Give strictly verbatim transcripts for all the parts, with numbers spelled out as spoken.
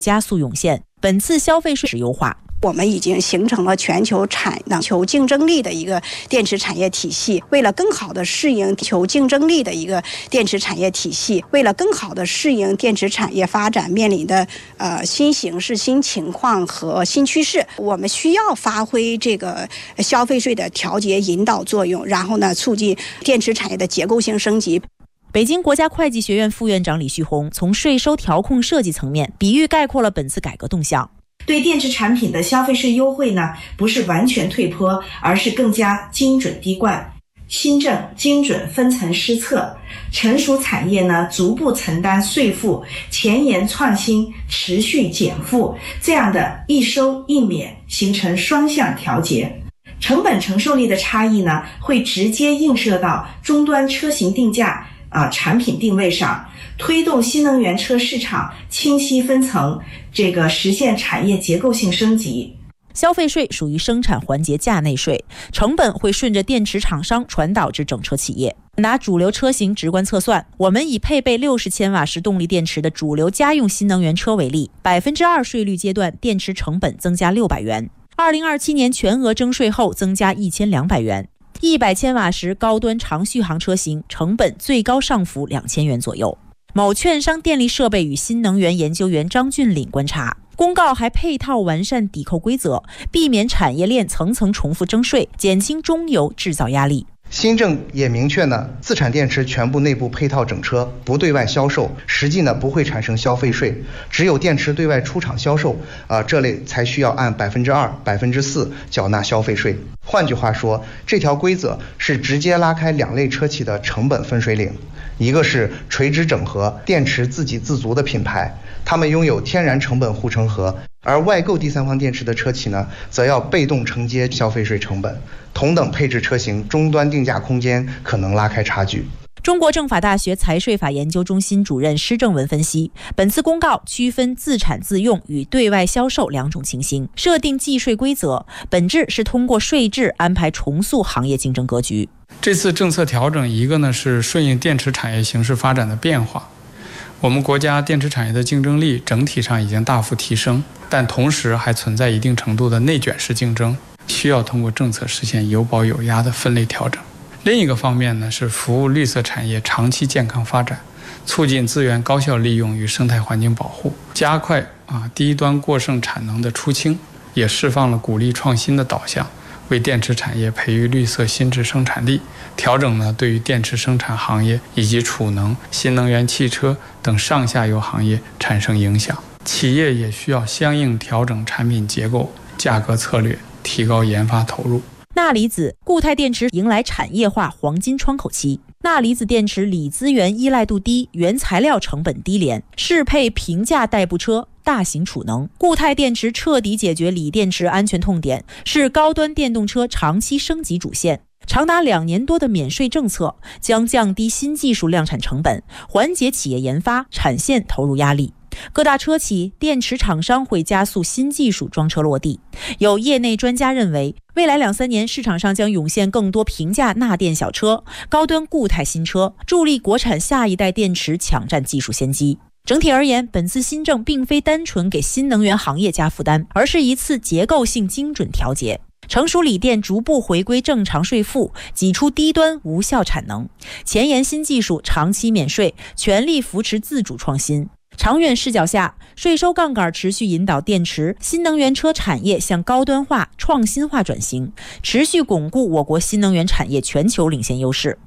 加速涌现。本次消费税是优化。 我们已经形成了全球产能、求竞争力的一个电池产业体系。为了更好的适应求竞争力的一个电池产业体系，为了更好的适应电池产业发展面临的呃新形势、新情况和新趋势，我们需要发挥这个消费税的调节引导作用，然后呢，促进电池产业的结构性升级。 北京国家会计学院副院长李旭红从税收调控设计层面比喻概括了本次改革动向。 对电池产品的消费税优惠呢，不是完全退坡，而是更加精准滴灌。新政精准分层施策，成熟产业呢逐步承担税负，前沿创新持续减负，这样的一收一免形成双向调节。成本承受力的差异呢，会直接映射到终端车型定价啊、呃、产品定位上，推动新能源车市场清晰分层，这个实现产业结构性升级。 消费税属于生产环节价内税，成本会顺着电池厂商传导至整车企业。拿主流车型直观测算，我们以配备六十千瓦时动力电池的主流家用新能源车为例，百分之二税率阶段电池成本增加六百元，二零二七年全额征税后增加一千两百元。一百千瓦时高端长续航车型成本最高上浮两千元左右。某券商电力设备与新能源研究员张俊岭观察，公告还配套完善抵扣规则，避免产业链层层重复征税，减轻中游制造压力。 新政也明确呢，自产电池全部内部配套整车，不对外销售，实际呢不会产生消费税。只有电池对外出厂销售，啊、呃，这类才需要按百分之二、百分之四缴纳消费税。换句话说，这条规则是直接拉开两类车企的成本分水岭，一个是垂直整合、电池自给自足的品牌，他们拥有天然成本护城河。而外购第三方电池的车企呢，则要被动承接消费税成本。同等配置车型，终端定价空间可能拉开差距。 中国政法大学财税法研究中心主任施正文分析，本次公告区分自产自用与对外销售两种情形，设定计税规则，本质是通过税制安排重塑行业竞争格局。 这次政策调整，一个呢是顺应电池产业形势发展的变化，我们国家电池产业的竞争力整体上已经大幅提升，但同时还存在一定程度的内卷式竞争，需要通过政策实现有保有压的分类调整。另一个方面呢，是服务绿色产业长期健康发展，促进资源高效利用与生态环境保护，加快啊低端过剩产能的出清，也释放了鼓励创新的导向，为电池产业培育绿色新质生产力。调整呢，对于电池生产行业以及储能、新能源汽车等上下游行业产生影响。企业也需要相应调整产品结构、价格策略，提高研发投入。 钠离子固态电池迎来产业化黄金窗口期。钠离子电池锂资源依赖度低，原材料成本低廉，适配平价代步车、大型储能。固态电池彻底解决锂电池安全痛点，是高端电动车长期升级主线。长达两年多的免税政策将降低新技术量产成本，缓解企业研发、产线投入压力。各大车企、电池厂商会加速新技术装车落地。有业内专家认为，未来两三年市场上将涌现更多平价钠电小车、高端固态新车，助力国产下一代电池抢占技术先机。整体而言，本次新政并非单纯给新能源行业加负担，而是一次结构性精准调节。成熟锂电逐步回归正常税负，挤出低端无效产能，前沿新技术长期免税，全力扶持自主创新。长远视角下，税收杠杆持续引导电池、新能源车产业向高端化、创新化转型，持续巩固我国新能源产业全球领先优势。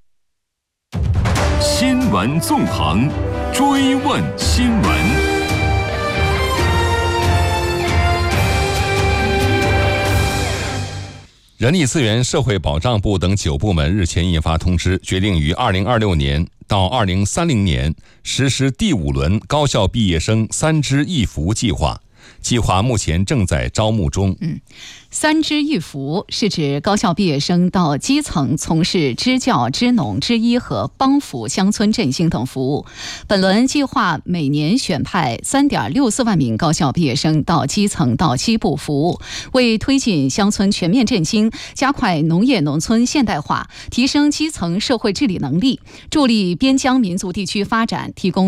新闻纵横，追问新闻。人力资源社会保障部等九部门日前印发通知，决定于二零二六年到二零三零年实施第五轮高校毕业生三支一扶计划。计划目前正在招募中。 嗯，三支一扶是指高校毕业生到基层从事支教、支农、支医和帮扶乡村振兴等服务。本轮计划每年选派 三点六四万名高校毕业生到基层到西部服务，为推进乡村全面振兴，加快农业农村现代化，提升基层社会治理能力，助力边疆民族地区发展提供